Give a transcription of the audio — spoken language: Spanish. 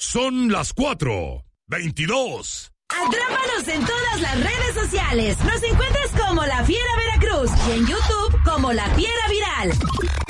Son las 4:22. Atrápanos en todas las redes sociales. Nos encuentras como La Fiera Veracruz y en YouTube como La Fiera Viral.